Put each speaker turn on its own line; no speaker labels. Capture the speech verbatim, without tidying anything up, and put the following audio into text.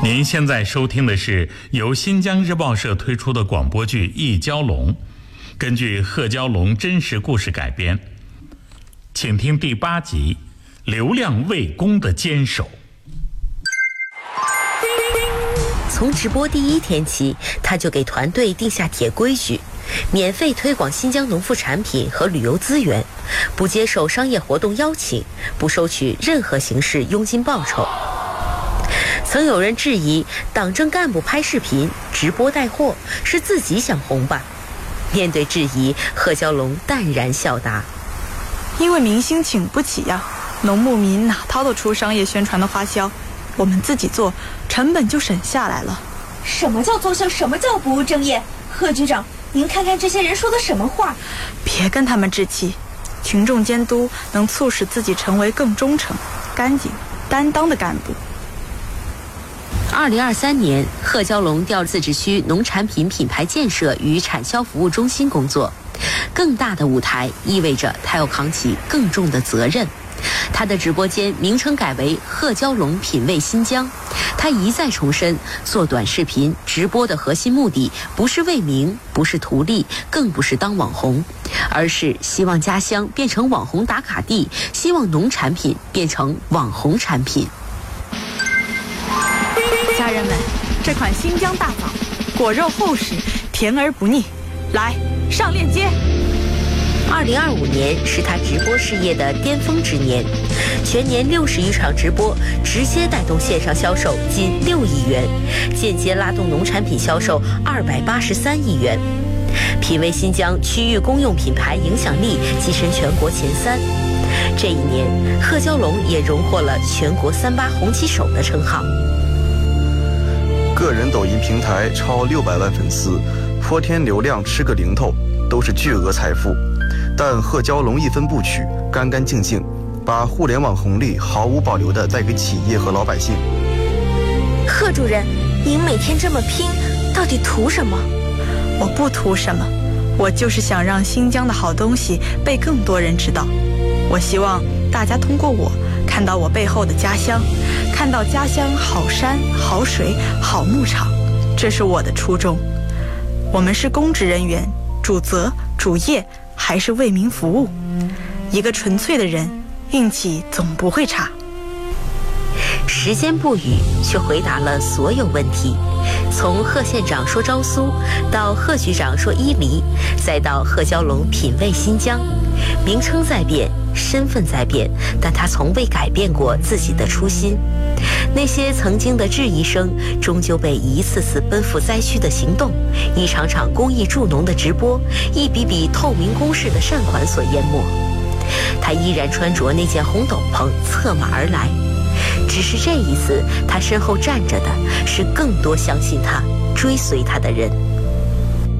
您现在收听的是由新疆日报社推出的广播剧《一蛟龙》，根据贺蛟龙真实故事改编，请听第八集《流量为公的坚守》。
从直播第一天起，他就给团队定下铁规矩：免费推广新疆农副产品和旅游资源，不接受商业活动邀请，不收取任何形式佣金报酬。曾有人质疑，党政干部拍视频直播带货是自己想红吧？面对质疑，贺蛟龙淡然笑答：
因为明星请不起呀，农牧民哪掏得出商业宣传的花销？我们自己做，成本就省下来了。
什么叫作秀？什么叫不务正业？贺局长，您看看这些人说的什么话？
别跟他们置气，群众监督能促使自己成为更忠诚、干净、担当的干部。
二零二三年，贺蛟龙调自治区农产品品牌建设与产销服务中心工作。更大的舞台意味着他要扛起更重的责任。他的直播间名称改为贺蛟龙品味新疆。他一再重申，做短视频直播的核心目的不是为名，不是图利，更不是当网红，而是希望家乡变成网红打卡地，希望农产品变成网红产品。
家人们，这款新疆大枣果肉厚实，甜而不腻，来上链接。
二零二五年是他直播事业的巅峰之年，全年六十余场直播，直接带动线上销售近六亿元，间接拉动农产品销售二百八十三亿元。品味新疆区域公用品牌影响力跻身全国前三。这一年，贺蛟龙也荣获了全国三八红旗手的称号。
个人抖音平台超六百万粉丝，泼天流量吃个零头，都是巨额财富。但贺蛟龙一分不取，干干净净，把互联网红利毫无保留地带给企业和老百姓。
贺主任，您每天这么拼，到底图什么？
我不图什么，我就是想让新疆的好东西被更多人知道。我希望大家通过我看到我背后的家乡，看到家乡好山好水好牧场，这是我的初衷。我们是公职人员，主责主业还是为民服务。一个纯粹的人，运气总不会差。
时间不语，却回答了所有问题。从贺县长说昭苏，到贺局长说伊犁，再到贺蛟龙品味新疆，名称在变，身份在变，但他从未改变过自己的初心。那些曾经的质疑声，终究被一次次奔赴灾区的行动，一场场公益助农的直播，一笔笔透明公示的善款所淹没。他依然穿着那件红斗篷，策马而来。只是这一次，他身后站着的是更多相信他、追随他的人。